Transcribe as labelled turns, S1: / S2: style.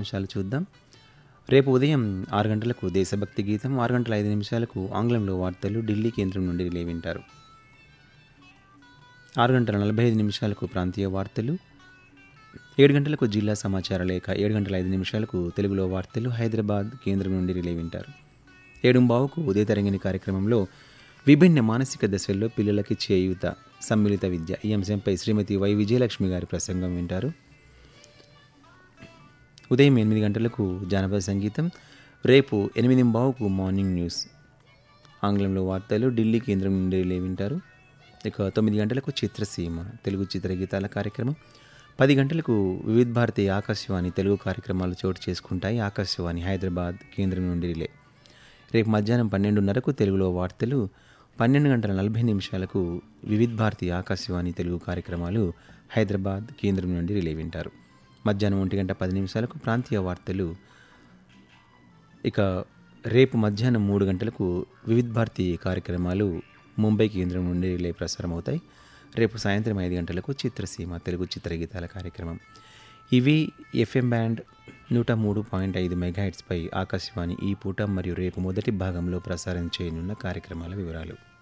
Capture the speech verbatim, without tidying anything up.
S1: ముఖ్యాంశాలు చూద్దాం. రేపు ఉదయం ఆరు గంటలకు దేశభక్తి గీతం, ఆరు గంటల ఐదు నిమిషాలకు ఆంగ్లంలో వార్తలు ఢిల్లీ కేంద్రం నుండి రిలే వింటారు. ఆరు గంటల నలభై ఐదు నిమిషాలకు ప్రాంతీయ వార్తలు, ఏడు గంటలకు జిల్లా సమాచార లేఖ, ఏడు గంటల ఐదు నిమిషాలకు తెలుగులో వార్తలు హైదరాబాద్ కేంద్రం నుండి రిలే వింటారు. ఏడుంబావుకు ఉదయ తరంగిణి కార్యక్రమంలో విభిన్న మానసిక దశల్లో పిల్లలకి చేయూత సమ్మిళిత విద్య ఈ అంశంపై శ్రీమతి వై విజయలక్ష్మి గారి ప్రసంగం వింటారు. ఉదయం ఎనిమిది గంటలకు జానపద సంగీతం, రేపు ఎనిమిదింబావుకు మార్నింగ్ న్యూస్, ఆంగ్లంలో వార్తలు ఢిల్లీ కేంద్రం నుండి రిలే వింటారు. ఇక తొమ్మిది గంటలకు చిత్రసీమ తెలుగు చిత్రగీతాల కార్యక్రమం, పది గంటలకు వివిధ భారతి ఆకాశవాణి తెలుగు కార్యక్రమాలు చోటు చేసుకుంటాయి. ఆకాశవాణి హైదరాబాద్ కేంద్రం నుండి రిలే. రేపు మధ్యాహ్నం పన్నెండున్నరకు తెలుగులో వార్తలు, పన్నెండు గంటల నలభై నిమిషాలకు వివిధ భారతి ఆకాశవాణి తెలుగు కార్యక్రమాలు హైదరాబాద్ కేంద్రం నుండి రిలే వింటారు. మధ్యాహ్నం ఒంటి గంట పది నిమిషాలకు ప్రాంతీయ వార్తలు. ఇక రేపు మధ్యాహ్నం మూడు గంటలకు వివిధ భారతి కార్యక్రమాలు ముంబై కేంద్రం నుండి రిలే ప్రసారం అవుతాయి. రేపు సాయంత్రం ఐదు గంటలకు చిత్రసీమ తెలుగు చిత్రగీతాల కార్యక్రమం. ఇవి ఎఫ్ఎం బ్యాండ్ నూట మూడు పాయింట్ ఐదు మెగాహెట్స్పై ఆకాశవాణి ఈ పూట మరియు రేపు మొదటి భాగంలో ప్రసారం చేయనున్న కార్యక్రమాల వివరాలు.